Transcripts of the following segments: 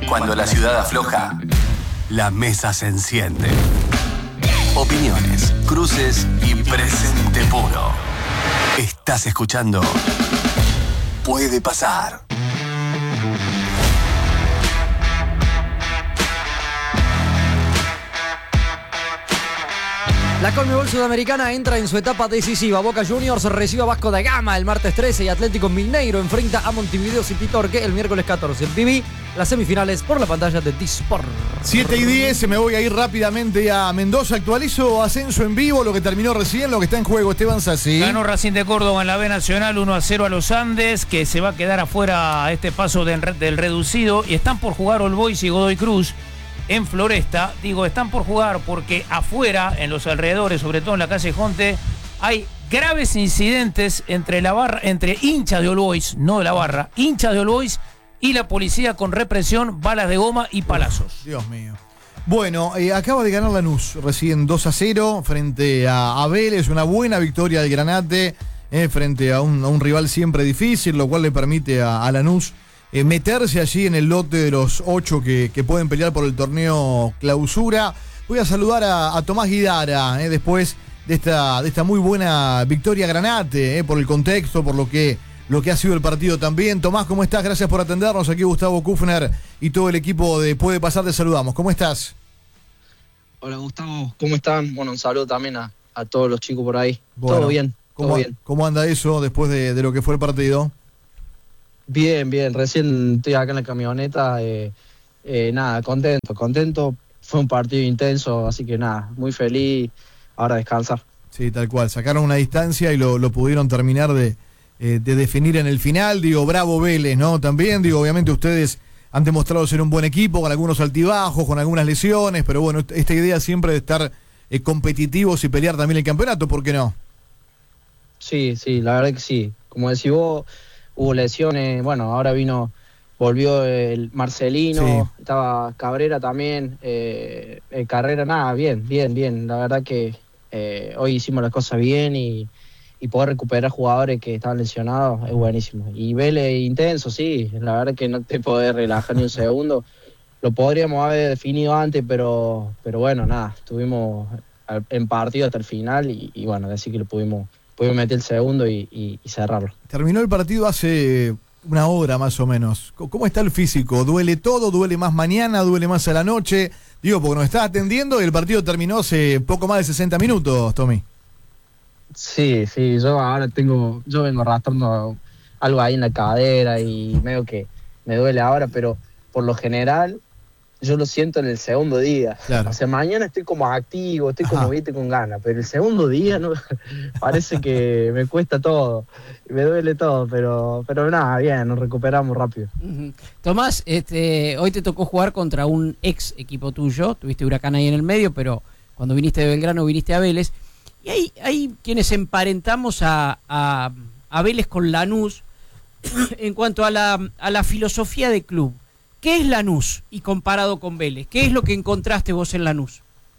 Cuando la ciudad afloja, la mesa se enciende. Opiniones, cruces y presente puro. Estás escuchando Puede Pasar. La Conmebol Sudamericana entra en su etapa decisiva. Boca Juniors recibe a Vasco da Gama el martes 13 y Atlético Mineiro enfrenta a Montevideo City Torque el miércoles 14. Viví las semifinales por la pantalla de Disport. 7:10, me voy a ir rápidamente a Mendoza. Actualizo Ascenso en vivo, lo que terminó recién, lo que está en juego. Esteban Sassi. Ganó Racing de Córdoba en la B Nacional 1-0 a los Andes, que se va a quedar afuera a este paso del reducido. Y están por jugar All Boys y Godoy Cruz en Floresta. Digo, están por jugar porque afuera, en los alrededores, sobre todo en la calle Jonte, hay graves incidentes entre hinchas de All Boys, no de la barra, hinchas de All Boys y la policía con represión, balas de goma y palazos. Dios mío. Bueno, acaba de ganar Lanús recién 2-0 frente a Vélez, una buena victoria del Granate frente a un rival siempre difícil, lo cual le permite a Lanús meterse allí en el lote de los 8 que pueden pelear por el torneo clausura. Voy a saludar a Tomás Guidara después de esta muy buena victoria Granate, por el contexto, por lo que ha sido el partido también. Tomás, ¿cómo estás? Gracias por atendernos. Aquí Gustavo Kufner y todo el equipo de Puede Pasar, te saludamos. ¿Cómo estás? Hola Gustavo, ¿cómo están? Bueno, un saludo también a todos los chicos por ahí. Bueno, todo bien, todo bien. ¿Cómo anda eso después de lo que fue el partido? Bien, recién estoy acá en la camioneta, nada, contento, fue un partido intenso, así que nada, muy feliz, ahora descansar. Sí, tal cual, sacaron una distancia y lo pudieron terminar de definir en el final. Digo, bravo Vélez, ¿no? También, digo, obviamente ustedes han demostrado ser un buen equipo, con algunos altibajos, con algunas lesiones, pero bueno, esta idea siempre de estar competitivos y pelear también el campeonato, ¿por qué no? Sí, la verdad que sí, como decís vos, hubo lesiones, bueno, ahora volvió el Marcelino, sí. Estaba Cabrera también, Carrera, nada, bien, la verdad que hoy hicimos las cosas bien y poder recuperar jugadores que estaban lesionados es buenísimo. Y Vélez intenso, sí, la verdad que no te podés relajar ni un segundo, lo podríamos haber definido antes, pero bueno, nada, estuvimos en partido hasta el final y bueno, decir que lo pudimos meter el segundo y cerrarlo. Terminó el partido hace una hora más o menos. ¿Cómo está el físico? ¿Duele todo? ¿Duele más mañana? ¿Duele más a la noche? Digo, porque nos está atendiendo y el partido terminó hace poco más de 60 minutos, Tommy. Sí, yo vengo arrastrando algo ahí en la cadera y medio que me duele ahora, pero por lo general yo lo siento en el segundo día. Claro. O sea, mañana estoy como activo, estoy como viste con ganas, pero el segundo día no parece que me cuesta todo, me duele todo, pero nada, bien, nos recuperamos rápido. Uh-huh. Tomás, hoy te tocó jugar contra un ex equipo tuyo, tuviste Huracán ahí en el medio, pero cuando viniste de Belgrano viniste a Vélez, y hay quienes emparentamos a Vélez con Lanús en cuanto a la filosofía de club. ¿Qué es Lanús y comparado con Vélez? ¿Qué es lo que encontraste vos en Lanús?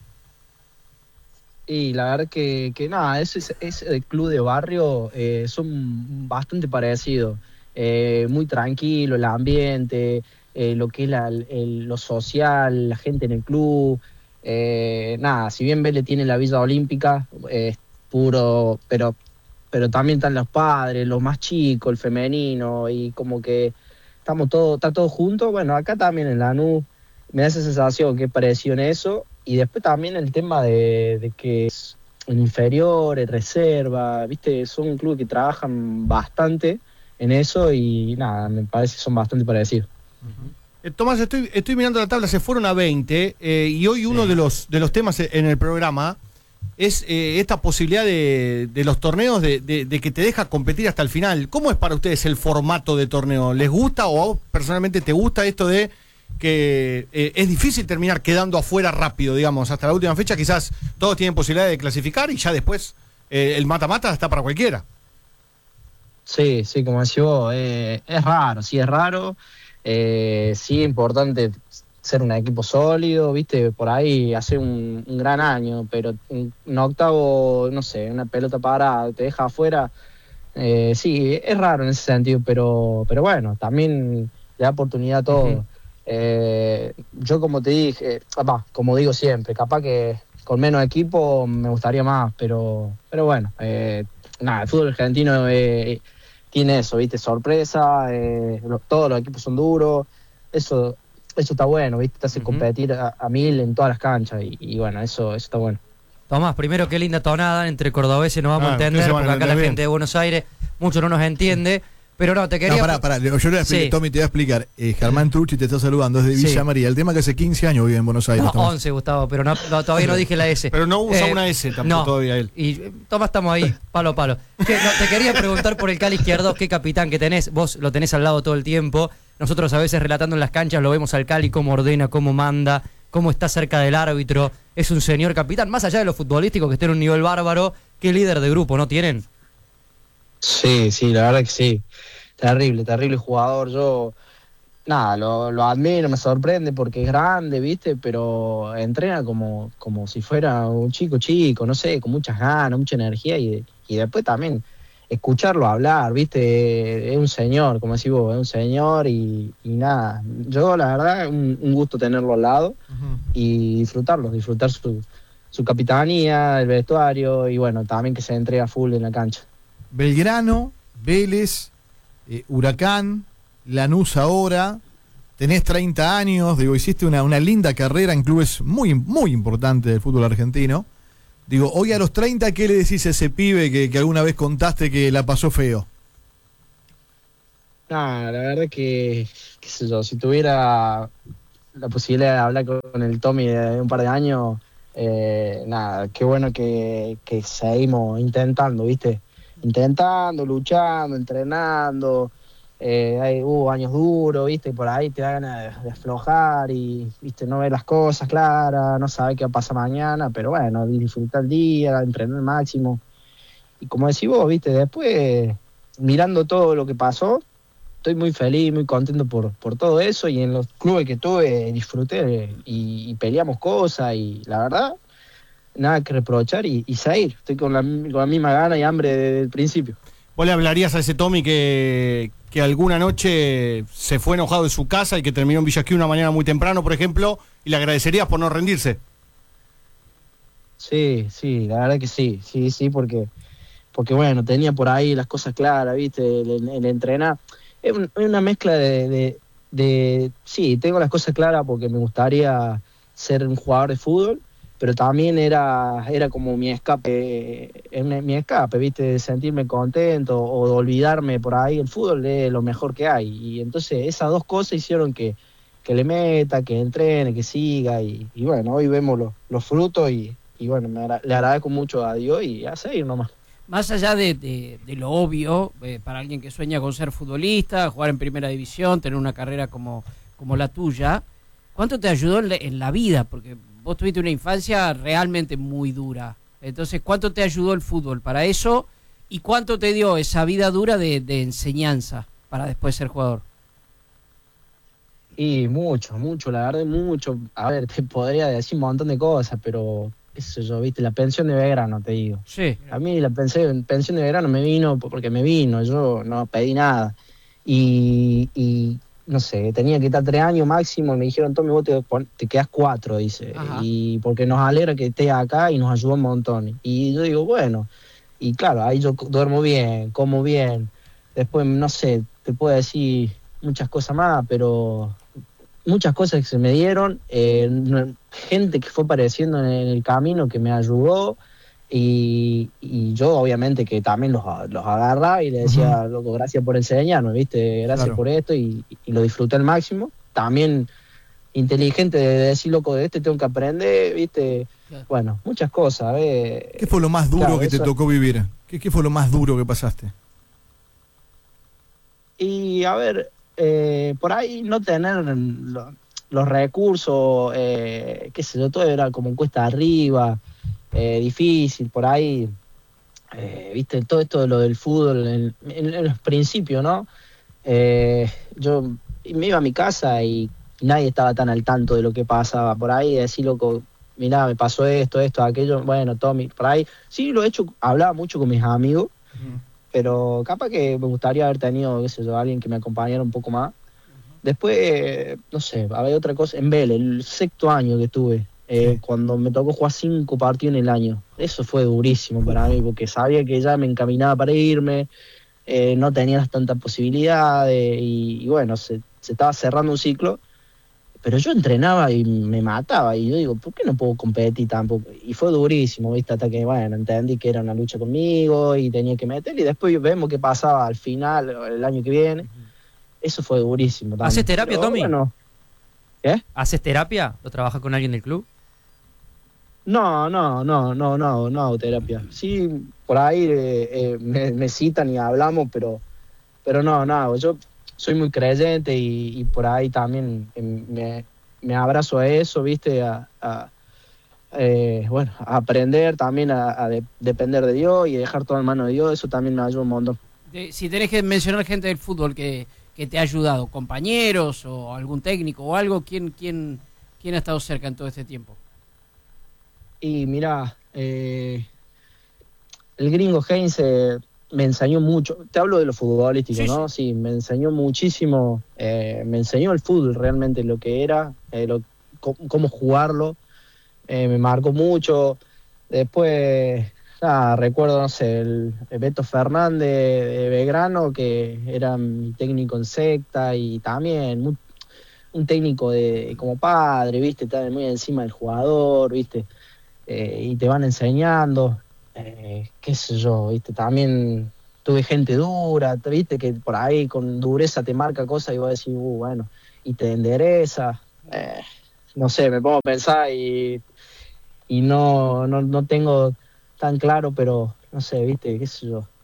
Y la verdad que nada, ese club de barrio son bastante parecidos. Muy tranquilo, el ambiente, lo que es lo social, la gente en el club. Nada, si bien Vélez tiene la Villa Olímpica, es puro, pero también están los padres, los más chicos, el femenino, y como que está todo junto. Bueno, acá también en Lanús me da esa sensación que es parecido en eso, y después también el tema de que es en inferiores, reserva, viste, son un club que trabajan bastante en eso y nada, me parece que son bastante parecidos. Tomás, estoy mirando la tabla, se fueron a 20 y hoy uno de los temas en el programa es esta posibilidad de los torneos de que te deja competir hasta el final. ¿Cómo es para ustedes el formato de torneo? ¿Les gusta o a vos personalmente te gusta esto de que es difícil terminar quedando afuera rápido, digamos, hasta la última fecha? Quizás todos tienen posibilidad de clasificar y ya después el mata-mata está para cualquiera. Sí, como decís vos, es raro, sí es raro. Sí es importante ser un equipo sólido, viste, por ahí hace un gran año, pero un octavo, no sé, una pelota parada, te deja afuera. Sí, es raro en ese sentido, pero bueno, también le da oportunidad a todos. Yo como te dije, como digo siempre, capaz que con menos equipo me gustaría más, pero bueno, nada, el fútbol argentino tiene eso, ¿viste? Sorpresa, todos los equipos son duros, eso está bueno, ¿viste? Te hace competir a mil en todas las canchas y bueno, eso está bueno. Tomás, primero qué linda tonada, entre cordobeses nos vamos a entender, porque acá la gente de Buenos Aires mucho no nos entiende. Pero no, te quería... No, pará, yo le voy a explicar, Tommy, te voy a explicar. Germán Trucci te está saludando desde Villa María. El tema que hace 15 años vive en Buenos Aires. No, 11, Gustavo, pero todavía no dije la S. Pero no usa una S tampoco todavía él. Y Tomás, estamos ahí, palo a palo. Te quería preguntar por el Cali Izquierdos, qué capitán que tenés. Vos lo tenés al lado todo el tiempo. Nosotros a veces relatando en las canchas lo vemos al Cali, cómo ordena, cómo manda, cómo está cerca del árbitro. Es un señor capitán. Más allá de lo futbolístico, que esté en un nivel bárbaro, qué líder de grupo, ¿no tienen? Sí, la verdad que sí. Terrible jugador. Yo, nada, lo admiro, me sorprende porque es grande, ¿viste? Pero entrena como si fuera un chico, no sé, con muchas ganas, mucha energía y después también escucharlo hablar, ¿viste? Es un señor, como decís vos, es un señor y nada. Yo, la verdad, un gusto tenerlo al lado y disfrutar su capitanía, el vestuario y bueno, también que se entrega full en la cancha. Belgrano, Vélez, Huracán, Lanús ahora, tenés 30 años, digo, hiciste una linda carrera en clubes muy, muy importantes del fútbol argentino. Digo, hoy a los 30, ¿qué le decís a ese pibe que alguna vez contaste que la pasó feo? La verdad que, qué sé yo, si tuviera la posibilidad de hablar con el Tommy de un par de años, qué bueno que seguimos intentando, ¿viste? Intentando, luchando, entrenando, hubo años duros, ¿viste? Por ahí te da ganas de aflojar y, ¿viste? No ver las cosas claras, no saber qué va a pasar mañana, pero bueno, disfrutar el día, entrenar al máximo. Y como decís vos, ¿viste? Después, mirando todo lo que pasó, estoy muy feliz, muy contento por todo eso y en los clubes que tuve disfruté y peleamos cosas y la verdad... nada que reprochar y seguir. Estoy con la misma gana y hambre desde el principio. ¿Vos le hablarías a ese Tommy que alguna noche se fue enojado de su casa y que terminó en Villa una mañana muy temprano, por ejemplo, y le agradecerías por no rendirse? Sí, la verdad que sí, porque bueno, tenía por ahí las cosas claras, ¿viste? El entrenar. Es una mezcla de sí, tengo las cosas claras porque me gustaría ser un jugador de fútbol, pero también era como mi escape, ¿viste? De sentirme contento o de olvidarme por ahí. El fútbol es lo mejor que hay. Y entonces esas dos cosas hicieron que le meta, que entrene, que siga. Y bueno, hoy vemos los frutos y bueno, le agradezco mucho a Dios y a seguir nomás. Más allá de lo obvio, para alguien que sueña con ser futbolista, jugar en primera división, tener una carrera como la tuya, ¿cuánto te ayudó en la vida? Porque vos tuviste una infancia realmente muy dura. Entonces, ¿cuánto te ayudó el fútbol para eso? ¿Y cuánto te dio esa vida dura de enseñanza para después ser jugador? Y mucho, la verdad, mucho. A ver, te podría decir un montón de cosas, pero qué sé yo, ¿viste? La pensión de verano, te digo. Sí. A mí la pensión de verano me vino porque me vino, yo no pedí nada. Y no sé, tenía que estar 3 años máximo, y me dijeron, Tommy, vos te quedás 4, dice. Ajá. Y porque nos alegra que estés acá y nos ayudó un montón. Y yo digo, bueno, y claro, ahí yo duermo bien, como bien. Después, no sé, te puedo decir muchas cosas más, pero muchas cosas que se me dieron, gente que fue apareciendo en el camino que me ayudó. Y yo obviamente que también los agarraba y le decía, loco, gracias por enseñarme, ¿viste? Gracias por esto y lo disfruté al máximo. También inteligente de decir, loco, de este tengo que aprender, ¿viste? Claro. Bueno, muchas cosas. ¿Qué fue lo más duro que te tocó vivir? ¿Qué fue lo más duro que pasaste? Y a ver, por ahí no tener los recursos, qué sé yo, todo era como cuesta arriba. Difícil por ahí, viste, todo esto de lo del fútbol en los principios, ¿no? Yo me iba a mi casa y nadie estaba tan al tanto de lo que pasaba por ahí, decir, loco, mirá, me pasó esto, aquello, bueno, Tommy, por ahí, sí lo he hecho, hablaba mucho con mis amigos, pero capaz que me gustaría haber tenido, qué sé yo, alguien que me acompañara un poco más. Después, no sé, había otra cosa. En Vélez, el sexto año que tuve, cuando me tocó jugar 5 partidos en el año. Eso fue durísimo para mí, porque sabía que ya me encaminaba para irme, no tenía tantas posibilidades, y bueno, se estaba cerrando un ciclo. Pero yo entrenaba y me mataba, y yo digo, ¿por qué no puedo competir tampoco? Y fue durísimo, ¿viste? Hasta que, bueno, entendí que era una lucha conmigo y tenía que meter, y después vemos qué pasaba al final, el año que viene. Eso fue durísimo también. ¿Haces terapia, Tommy? Bueno, ¿qué? ¿Haces terapia? ¿O trabajas con alguien del club? No hago terapia. Sí, por ahí me citan y hablamos, pero no hago. Yo soy muy creyente y por ahí también me abrazo a eso, ¿viste? Bueno, a aprender también a depender de Dios y dejar todo en manos de Dios. Eso también me ayuda un montón. Si tenés que mencionar gente del fútbol que te ha ayudado, compañeros o algún técnico o algo, ¿quién ha estado cerca en todo este tiempo? Y mira, el gringo Heinze me enseñó mucho. Te hablo de lo futbolístico, Sí, ¿no? Sí, me enseñó muchísimo. Me enseñó el fútbol realmente, lo que era, cómo jugarlo. Me marcó mucho. Después, recuerdo, no sé, el Beto Fernández de Belgrano, que era mi técnico en secta, y también un técnico como padre, ¿viste? Está muy encima del jugador, ¿viste? Y te van enseñando, qué sé yo, ¿viste? También tuve gente dura, ¿viste? Que por ahí con dureza te marca cosas y vos decís, bueno, y te endereza. No sé, me pongo a pensar y no tengo tan claro, pero no sé, ¿viste? Qué sé yo.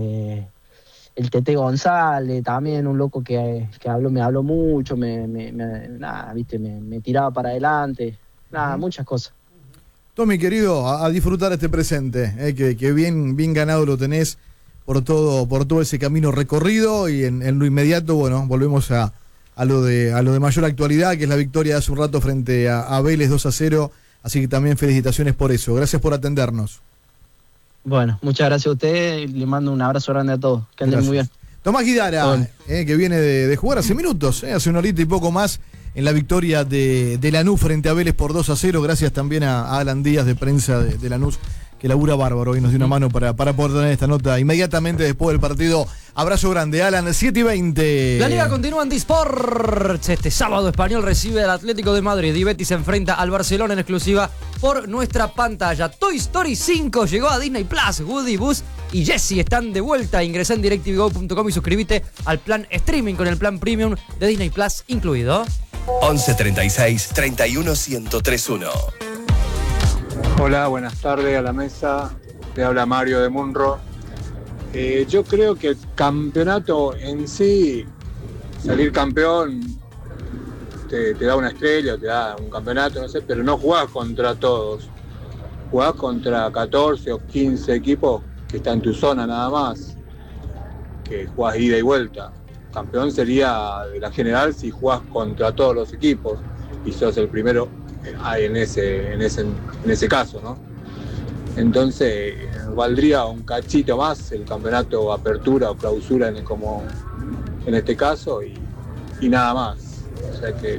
El Tete González, también un loco que me habló mucho, ¿viste? Me tiraba para adelante, muchas cosas. Tommy, querido, a disfrutar este presente, que bien ganado lo tenés por todo ese camino recorrido, y en lo inmediato, bueno, volvemos a lo de mayor actualidad, que es la victoria de hace un rato frente a Vélez 2-0, así que también felicitaciones por eso. Gracias por atendernos. Bueno, muchas gracias a ustedes, le mando un abrazo grande a todos, que anden muy bien. Tomás Guidara, que viene de jugar hace minutos, hace una horita y poco más, en la victoria de Lanús frente a Vélez por 2-0, gracias también a Alan Díaz de prensa de Lanús, que labura bárbaro y nos dio una mano para poder tener esta nota inmediatamente después del partido. Abrazo grande, Alan, 7:20. La liga continúa en Disports. Este sábado Español recibe al Atlético de Madrid y Betis se enfrenta al Barcelona en exclusiva por nuestra pantalla. Toy Story 5 llegó a Disney Plus. Woody, Buzz y Jessie están de vuelta. Ingresá en DirecTVGo.com y suscríbete al plan streaming con el plan premium de Disney Plus incluido. 11 36 31 1031. Hola, buenas tardes a la mesa. Te habla Mario de Munro. Yo creo que el campeonato en sí, salir campeón, te da una estrella, te da un campeonato, no sé, pero no jugás contra todos. Jugás contra 14 o 15 equipos que están en tu zona nada más, que jugás ida y vuelta. Campeón sería de la general si jugás contra todos los equipos y sos el primero en ese caso, ¿no? Entonces valdría un cachito más el campeonato apertura o clausura como en este caso y nada más. O sea que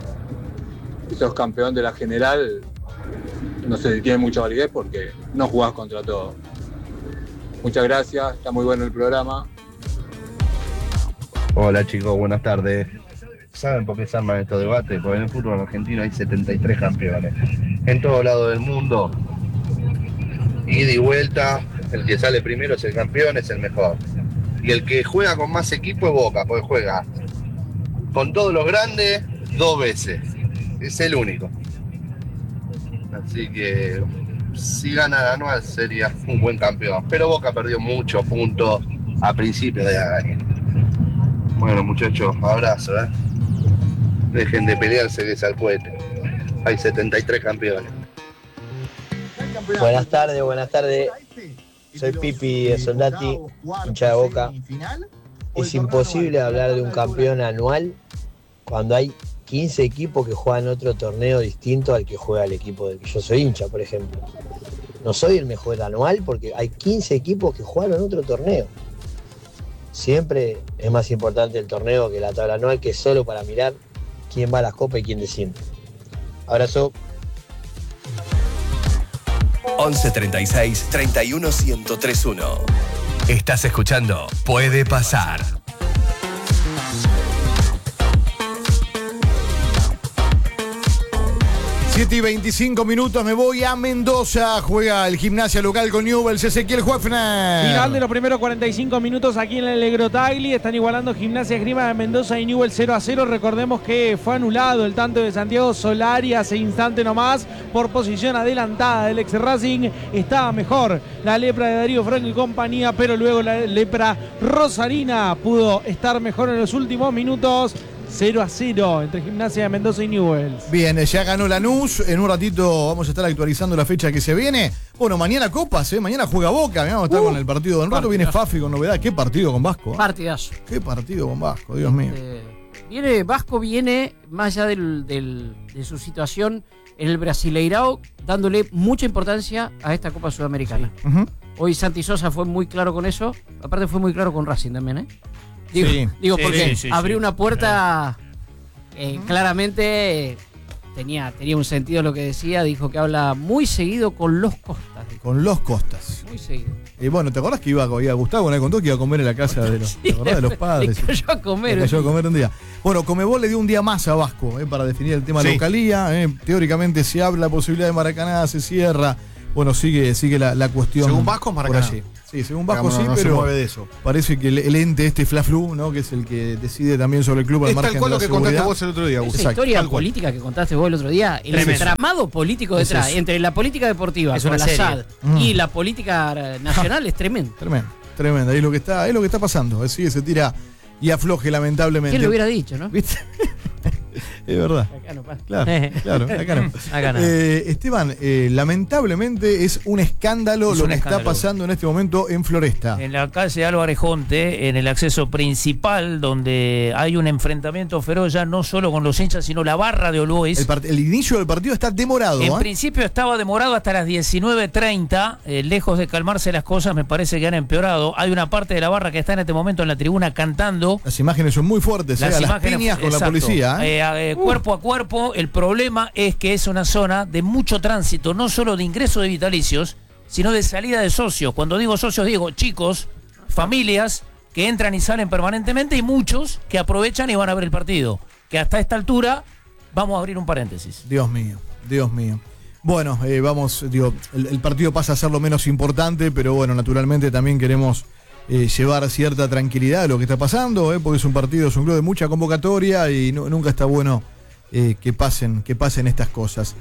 si sos campeón de la general, no sé si tiene mucha validez porque no jugás contra todos. Muchas gracias, está muy bueno el programa. Hola chicos, buenas tardes. ¿Saben por qué se arman estos debates? Porque en el fútbol argentino hay 73 campeones. En todo lado del mundo, ida y vuelta, el que sale primero es el campeón, es el mejor. Y el que juega con más equipo es Boca, porque juega con todos los grandes 2 veces. Es el único. Así que si gana la anual sería un buen campeón. Pero Boca perdió muchos puntos a principios de año. Bueno muchachos, abrazo, Dejen de pelearse que es al cohete. Hay 73 campeones. Buenas tardes. Soy Pipi de Soldati, hincha de Boca. Es imposible hablar de un campeón anual cuando hay 15 equipos que juegan otro torneo distinto al que juega el equipo del que yo soy hincha, por ejemplo. No soy el mejor anual porque hay 15 equipos que jugaron otro torneo. Siempre es más importante el torneo que la tabla anual, que es solo para mirar quién va a las copas y quién desciende. Abrazo. 11 36 31 1031. Estás escuchando Puede Pasar. Y 25 minutos, me voy a Mendoza. Juega el Gimnasia local con Newell's, Ezequiel Huefner. Final de los primeros 45 minutos aquí en el Grotagli. Están igualando Gimnasia Esgrima de Mendoza y Newell's 0-0. Recordemos que fue anulado el tanto de Santiago Solari hace instante nomás por posición adelantada del ex Racing. Estaba mejor la lepra de Darío Franco y compañía, pero luego la lepra rosarina pudo estar mejor en los últimos minutos. 0-0 entre Gimnasia de Mendoza y Newell's. Bien, ya ganó Lanús. En un ratito vamos a estar actualizando la fecha que se viene. Bueno, mañana copas, mañana juega Boca. Vamos a estar con el partido de un rato. Viene Fafi con novedad. ¿Qué partido con Vasco? Partidazo. ¿Qué partido con Vasco? Dios mío. Vasco viene, más allá de su situación en el Brasileirao, dándole mucha importancia a esta Copa Sudamericana. Sí. Uh-huh. Hoy Santi Sosa fue muy claro con eso. Aparte fue muy claro con Racing también, Digo, sí, porque abrió una puerta, claramente tenía un sentido lo que decía, dijo que habla muy seguido con los Costas. Con los Costas. Muy seguido. Bueno, ¿te acordás que iba Gustavo una vez contó que iba a comer en la casa de los, ¿te acordás de los padres? Le cayó a comer. Le cayó a comer un día. Bueno, Conmebol le dio un día más a Vasco para definir el tema localía. Teóricamente se habla la posibilidad de Maracaná, se cierra. Bueno, sigue la cuestión. Según Vasco, Maracaná. Sí, según Vasco sí, no pero se mueve de eso. Parece que el ente Fla-Flu, ¿no? Que es el que decide también sobre el club al margen de la seguridad. Es tal cual lo que contaste vos el otro día, Gustavo. Esa historia política que contaste vos el otro día, el entramado político detrás, entre la política deportiva con la SAD y la política nacional es tremendo. Tremendo. Ahí es lo que está pasando. Así se tira y afloje lamentablemente. ¿Quién lo hubiera dicho, no? ¿Viste? Es verdad. Acá no pasa. Claro, acá no. Acá no. Esteban, lamentablemente es un escándalo lo que está pasando en este momento en Floresta. En la calle Álvarez Jonte, en el acceso principal, donde hay un enfrentamiento feroz ya no solo con los hinchas, sino la barra de All Boys. El inicio del partido está demorado. En principio estaba demorado hasta las 19:30. Lejos de calmarse las cosas, me parece que han empeorado. Hay una parte de la barra que está en este momento en la tribuna cantando. Las imágenes son muy fuertes, las piñas con la policía. Cuerpo a cuerpo. El problema es que es una zona de mucho tránsito, no solo de ingreso de vitalicios, sino de salida de socios. Cuando digo socios, digo chicos, familias que entran y salen permanentemente y muchos que aprovechan y van a ver el partido. Que hasta esta altura, vamos a abrir un paréntesis. Dios mío. Bueno, el partido pasa a ser lo menos importante, pero bueno, naturalmente también queremos llevar cierta tranquilidad a lo que está pasando, porque es un club de mucha convocatoria y nunca está bueno que pasen estas cosas.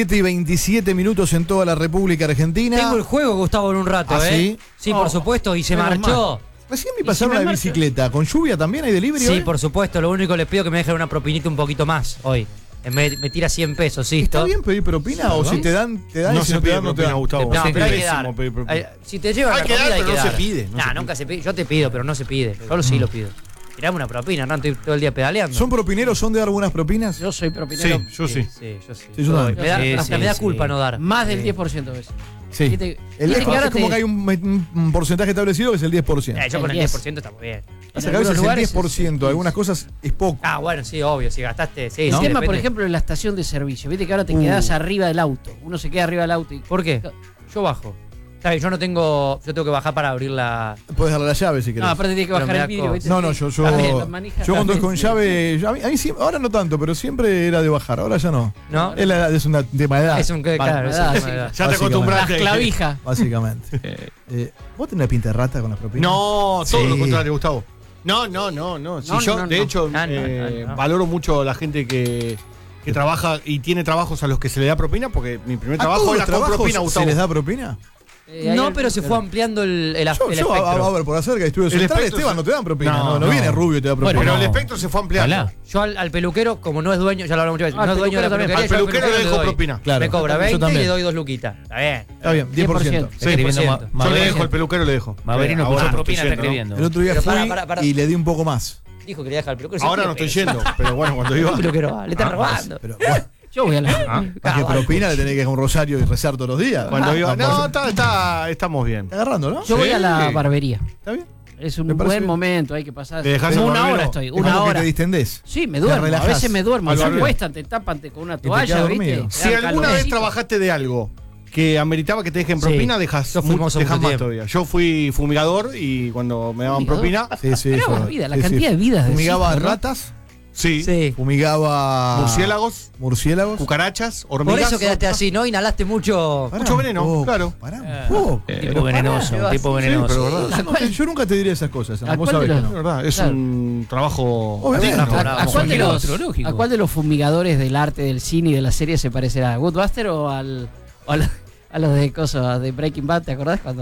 7:27 minutos en toda la República Argentina. Tengo el juego, Gustavo, en un rato, ¿Sí? Sí, por supuesto, y se marchó. Recién me pasaron la bicicleta. ¿Con lluvia también hay delivery Sí, hoy? por supuesto. Lo único que les pido es que me dejen una propinita un poquito más hoy. Me tira 100 pesos, ¿sí? ¿Está bien pedir propina o si te dan no se pide propina, Gustavo? No, pero hay que dar. Si te llevan la comida hay que dar. No se pide. Nunca se pide. Yo te pido, pero no se pide. Solo sí lo pido. Tirame una propina, no estoy todo el día pedaleando. ¿Son propineros? ¿Son de dar algunas propinas? Yo soy propinero. Sí, yo sí. Yo también. Me da culpa no dar. Más del 10% a veces. Sí. Es como que hay un porcentaje establecido que es el 10%. Yo con el 10% está muy bien. A veces el 10%, algunas cosas es poco. Bueno, sí, obvio, si gastaste, sí. El tema, por ejemplo, en la estación de servicio. Viste que ahora te quedás arriba del auto. Uno se queda arriba del auto. ¿Por qué? Yo bajo. ¿Sabes? Yo tengo que bajar para abrir la... Puedes darle la llave si querés. No, aparte tienes que bajar el vidrio. No, yo cuando es con llave... A mí siempre, ahora no tanto, pero siempre era de bajar. Ahora ya no. ¿No? Es un tema de edad. Es un claro, ya te acostumbraste. La clavija. Básicamente. ¿Vos tenés pinta de rata con las propinas? No, todo lo contrario, Gustavo. No. De hecho, valoro mucho a la gente que trabaja y tiene trabajos a los que se le da propina, porque mi primer trabajo era con propina, Gustavo. ¿Se les da propina? No, pero se fue ampliando el espectro. A ver, por hacer que estudio central, Esteban, no te dan propina. No viene rubio y te da propina. Pero el espectro se fue ampliando. Yo al peluquero, como no es dueño, ya lo hablamos muchas veces, no es dueño de la peluquería, al peluquero le dejo propina. Claro, me cobra 20 y le doy 2 luquitas. Está bien, 10%. Sí, yo le dejo, al peluquero le dejo. Maverino puso propina, está escribiendo. El otro día fui y le di un poco más. Dijo que le deja al peluquero. Ahora no estoy yendo, pero bueno, cuando iba. Peluquero, le están robando. Yo voy a la... Más que propina le tenés que dejar un rosario y rezar todos los días. Cuando iba. No, estamos bien. Está agarrando, ¿no? Yo voy a la barbería. ¿Está bien? Es un Me parece buen bien. momento, hay que pasar. Te dejás el Una barbero, hora estoy, es una como que hora. te distendés. Sí, me Te duermo, a relajás. veces me duermo, Al se barbero. acuestan, te tapan con una te quedas toalla, ¿viste? dormido. Te Si dan alguna vez calorcito. trabajaste de algo que ameritaba que te dejen propina, Sí. dejas Yo fui mozo dejas mucho más tiempo. todavía. Yo fui fumigador y cuando me daban ¿Fumigador? propina, Sí, Mirá vos, yo- vida, la sí, cantidad de vidas de Fumigaba Cisco, ¿no? ratas, sí, Sí. fumigaba murciélagos, cucarachas, hormigas. Por eso quedaste así, ¿no? Inhalaste mucho. Pará mucho un veneno, poco, claro. pará un poco. Tipo venenoso, tipo venenoso. pero verdad. Yo nunca- Yo nunca te diría esas cosas. ¿A Vos cuál sabés de que los- no. Es verdad, es Claro. un trabajo Obviamente. digno. ¿A cuál de los, Otro, lógico. ¿A cuál de los fumigadores del arte, del cine y de la serie se parecerá? ¿A Woodbuster o a los de cosas de Breaking Bad? ¿Te acordás cuando?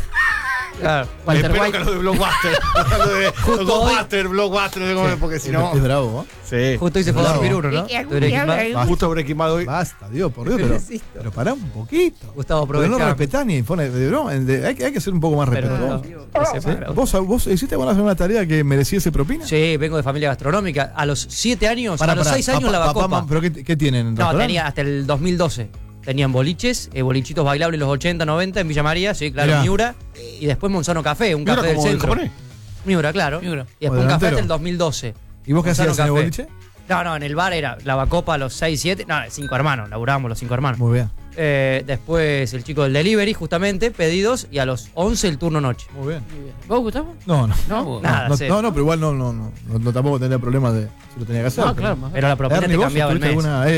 Claro. Walter Espero White. que lo de Blockbuster. Lo de Justo hoy- Blockbuster, porque si no. Es bravo, Sí. Justo hoy se fue a dormir uno, ¿no? De Breaking Bad. Justo Breaking Bad hoy. Basta, Dios, por Dios, pero pará un poquito. Gustavo, Pero no aprovechá. respetás ni pone de broma. Hay que ser un poco más Pero respetuoso. no, ¿Sí? se para. ¿Vos hiciste alguna tarea que mereciese propina? Sí, vengo de familia gastronómica. A los 7 años, Pará, a los pará, 6 años la Bacopa. ¿Pero qué tienen? No, ¿Restaurante? tenía hasta el 2012. Tenían boliches, bolichitos bailables los 80, 90 en Villa María, sí, claro, Mirá. Miura. Y después Monzano Café, un Miura café del como el centro. japonés. Miura, claro. Miura. Y después un café delantero. hasta el 2012. ¿Y vos qué Monzano hacías en el Café. boliche? No, en el bar era la Bacopa a los 6, 7. No, 5 hermanos, laburábamos los 5 hermanos. Muy bien. Después el chico del delivery, justamente, pedidos. Y a los 11 el turno noche. Muy bien. ¿Vos, Gustavo? No, no. ¿No? Nada, No, sí. no, pero igual no tampoco tendría problemas de si lo tenía que hacer. No, claro. Pero la propina Ernie, te ¿vos cambiaba el mes. tuviste alguna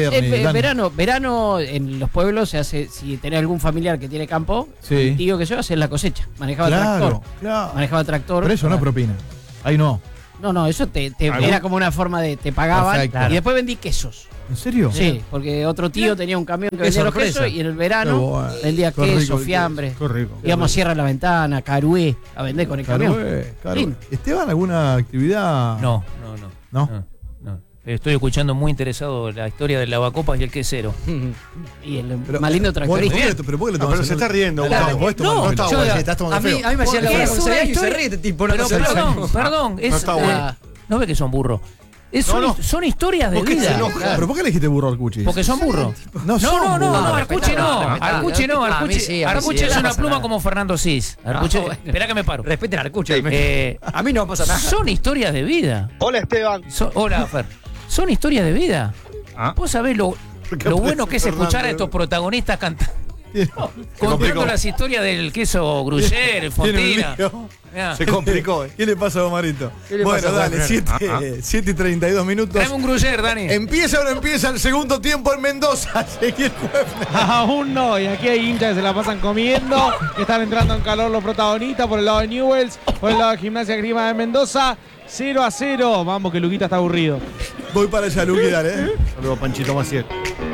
Verano en los pueblos se hace, si tenés algún familiar que tiene campo, Sí. un tío que yo hace la cosecha, manejaba Claro, tractor. claro. Manejaba tractor. Pero eso no es propina. Ahí no. No, eso te ¿Algún? era como una forma de te pagaban. Perfecto. Y después vendí quesos. ¿En serio? Sí, porque otro tío tenía un camión que Qué vendía los sorpresa. quesos y en el Qué verano bueno. vendía Qué queso, rico el fiambre. Qué rico. Íbamos a Sierra la Ventana, Carué, a vender con el camión. Claro. Lindo. Esteban, ¿alguna actividad? No. ¿No? Estoy escuchando muy interesado la historia del lavacopas y el quesero. Y el Pero- más lindo tractorista. ¿Pero por qué lo No, tomas pero se en- está riendo. Claro, Gustavo. vos tomás- No, no está yo- bueno, estás tomando A mí feo. me hacían laburar con Es una 6 años y se historia- ríe este tipo. Pero no sé. perdón, es, No está bueno. no ve que son burros. No. Son historias de ¿Por qué se vida. enoja? ¿Pero por qué le dijiste burro al cuchi? Porque son burros. No, No, burros. Arcuche no. Respetá, Arcuche no. a mí sí, a mí Arcuche sí, es no una pasa pluma nada. como Fernando Cis. Arcuche, bueno. espera que me paro. Respeten al Arcuche. A mí no me pasa nada. Son historias de vida. Hola Esteban. Hola, Fer. Son historias de vida. ¿Ah? Vos sabés lo bueno que es escuchar a estos protagonistas cantar. Contando complicó. las historias del queso Gruyère, el Fontina. Mirá. Se complicó. ¿Qué le pasa a Omarito? le Bueno, pasa a dale, Omarito? 7 y 32 minutos. Traeme un Gruyère, Dani. ¿Empieza o no empieza el segundo tiempo en Mendoza? Seguí el jueves. Aún no, y aquí hay hinchas que se la pasan comiendo, que están entrando en calor los protagonistas por el lado de Newells, por el lado de Gimnasia Grima de Mendoza, 0-0. Vamos que Luquita está aburrido. Voy para allá, Luqui, dale. Saludos, Panchito Maciel.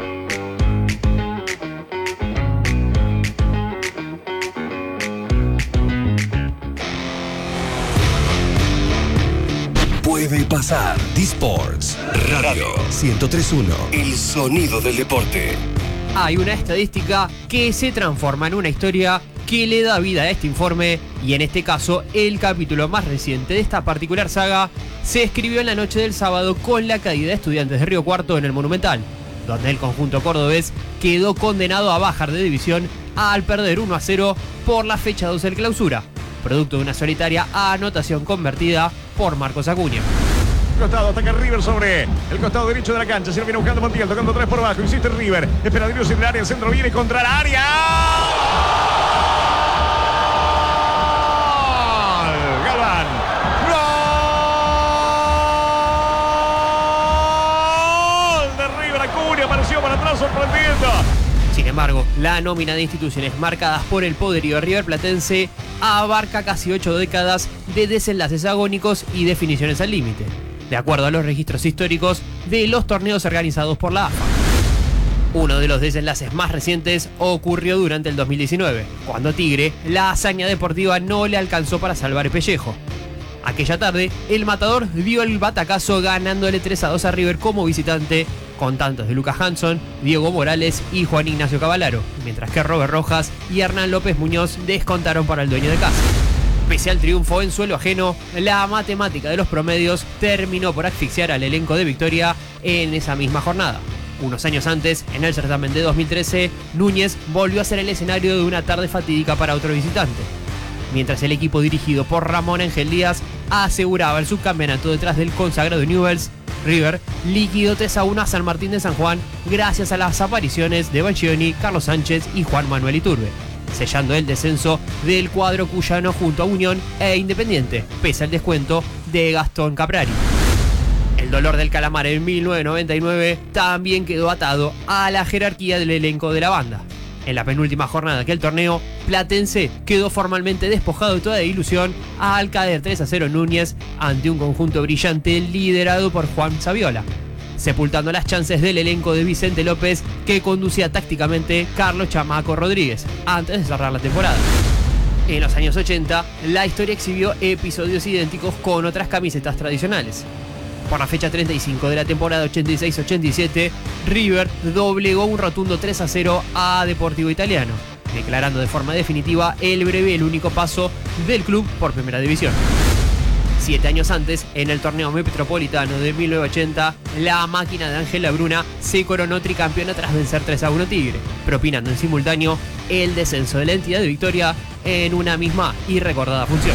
Puede pasar. D-Sports Radio 1031. El sonido del deporte. Hay una estadística que se transforma en una historia que le da vida a este informe y en este caso el capítulo más reciente de esta particular saga se escribió en la noche del sábado con la caída de Estudiantes de Río Cuarto en el Monumental, donde el conjunto cordobés quedó condenado a bajar de división al perder 1-0 por la fecha 12 del clausura, producto de una solitaria anotación convertida por Marcos Acuña. Costado, ataca River sobre el costado derecho de la cancha. Se lo viene buscando Montiel, tocando 3 por abajo. Insiste River. Espera Darius en el área. El centro viene contra la área. ¡Gol! Galván. ¡Gol! De River. Acuña apareció para atrás sorprendiendo. Sin embargo, la nómina de instituciones marcadas por el poderío de River Platense abarca casi 8 décadas de desenlaces agónicos y definiciones al límite, de acuerdo a los registros históricos de los torneos organizados por la AFA. Uno de los desenlaces más recientes ocurrió durante el 2019, cuando Tigre, la hazaña deportiva no le alcanzó para salvar el pellejo. Aquella tarde, el Matador dio el batacazo ganándole 3-2 a River como visitante, con tantos de Lucas Hanson, Diego Morales y Juan Ignacio Cavalaro, mientras que Robert Rojas y Hernán López Muñoz descontaron para el dueño de casa. Pese al triunfo en suelo ajeno, la matemática de los promedios terminó por asfixiar al elenco de Victoria en esa misma jornada. Unos años antes, en el certamen de 2013, Núñez volvió a ser el escenario de una tarde fatídica para otro visitante. mientras el equipo dirigido por Ramón Ángel Díaz aseguraba el subcampeonato detrás del consagrado Newell's. River liquidó 3-1 a San Martín de San Juan gracias a las apariciones de Bacchioni, Carlos Sánchez y Juan Manuel Iturbe, sellando el descenso del cuadro cuyano junto a Unión e Independiente, pese al descuento de Gastón Caprari. El dolor del Calamar en 1999 también quedó atado a la jerarquía del elenco de la banda. En la penúltima jornada de aquel torneo, Platense quedó formalmente despojado de toda ilusión al caer 3-0 en Núñez ante un conjunto brillante liderado por Juan Saviola, sepultando las chances del elenco de Vicente López que conducía tácticamente Carlos Chamaco Rodríguez antes de cerrar la temporada. En los años 80, la historia exhibió episodios idénticos con otras camisetas tradicionales. Por la fecha 35 de la temporada 86-87, River doblegó un rotundo 3-0 a Deportivo Italiano, declarando de forma definitiva el breve y el único paso del club por Primera División. 7 años antes, en el torneo metropolitano de 1980, la máquina de Ángel Labruna se coronó tricampeona tras vencer 3-1 Tigre, propinando en simultáneo el descenso de la entidad de Victoria en una misma y recordada función.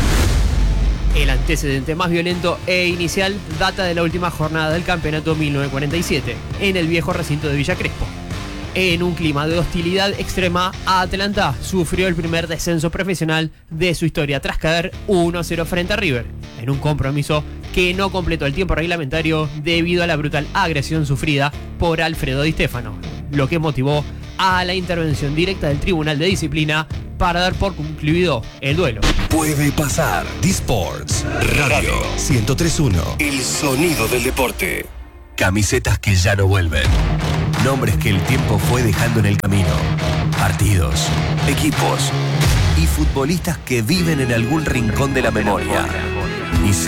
El antecedente más violento e inicial data de la última jornada del campeonato 1947, en el viejo recinto de Villa Crespo. En un clima de hostilidad extrema, Atlanta sufrió el primer descenso profesional de su historia tras caer 1-0 frente a River, en un compromiso que no completó el tiempo reglamentario debido a la brutal agresión sufrida por Alfredo Di Stefano, lo que motivó a la intervención directa del Tribunal de Disciplina para dar por concluido el duelo. Puede pasar. D-Sports Radio 103.1. El sonido del deporte. Camisetas que ya no vuelven. Nombres que el tiempo fue dejando en el camino. Partidos, equipos y futbolistas que viven en algún rincón de la memoria. Y